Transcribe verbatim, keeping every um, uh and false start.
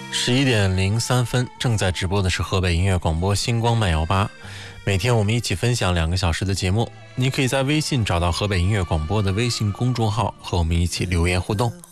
十一点零三分，正在直播的是河北音乐广播星光慢摇吧。每天我们一起分享两个小时的节目，你可以在微信找到河北音乐广播的微信公众号，和我们一起留言互动。